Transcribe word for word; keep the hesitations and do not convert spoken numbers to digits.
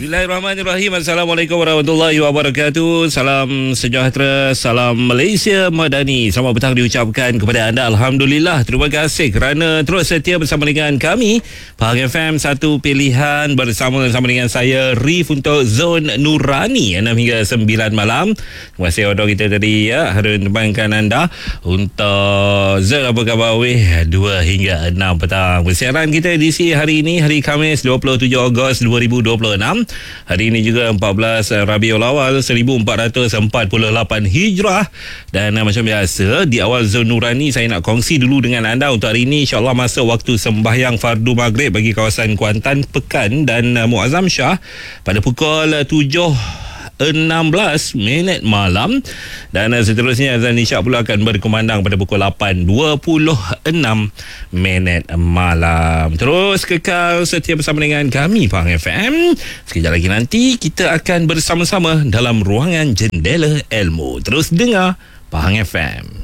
Bismillahirrahmanirrahim. Assalamualaikum warahmatullahi wabarakatuh. Salam sejahtera, salam Malaysia Madani. Selamat petang diucapkan kepada anda. Alhamdulillah, terima kasih kerana terus setia bersama dengan kami Pahang F M, satu pilihan bersama-sama dengan saya Rif untuk Zon Nurani enam hingga sembilan malam. Terima kasih order kita tadi ya, harus temankan anda untuk Zon apa khabar weh dua hingga enam petang. Persiaran kita edisi hari ini, hari Khamis dua puluh tujuh Ogos dua ribu dua puluh enam. Hari ini juga empat belas Rabiul Awal seribu empat ratus empat puluh lapan Hijrah. Dan uh, macam biasa, di awal Zon Nurani saya nak kongsi dulu dengan anda untuk hari ini. InsyaAllah masuk waktu sembahyang fardu maghrib bagi kawasan Kuantan, Pekan dan uh, Muazzam Shah pada pukul uh, tujuh enam belas minit malam. Dan uh, seterusnya azan isyak pula akan berkumandang pada pukul lapan dua puluh enam minit malam. Terus kekal setia bersama dengan kami Pahang F M. Sekejap lagi nanti kita akan bersama-sama dalam ruangan Jendela Ilmu. Terus dengar Pahang F M.